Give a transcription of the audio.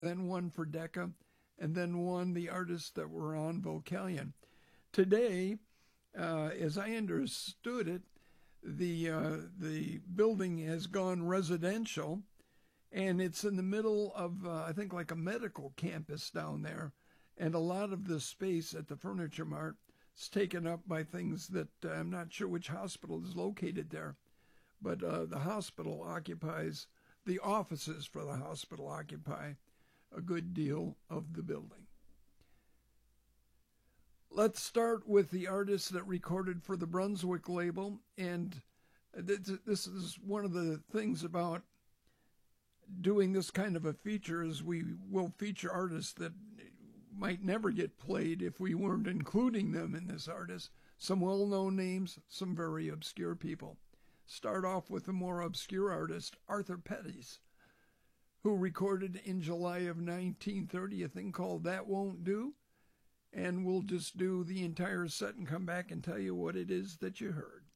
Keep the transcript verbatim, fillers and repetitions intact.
then one for Decca, and then one the artists that were on Vocalion. Today, uh, as I understood it, the uh, the building has gone residential, and it's in the middle of uh, I think like a medical campus down there, and a lot of the space at the Furniture Mart is taken up by things that uh, I'm not sure which hospital is located there, but uh, the hospital occupies the offices for the hospital occupy a good deal of the building. Let's start with the artists that recorded for the Brunswick label, and this is one of the things about doing this kind of a feature is we will feature artists that might never get played if we weren't including them in this artist. Some well-known names, some very obscure people. Start off with the more obscure artist, Arthur Pettis, who recorded in July of nineteen thirty a thing called That Won't Do, and we'll just do the entire set and come back and tell you what it is that you heard.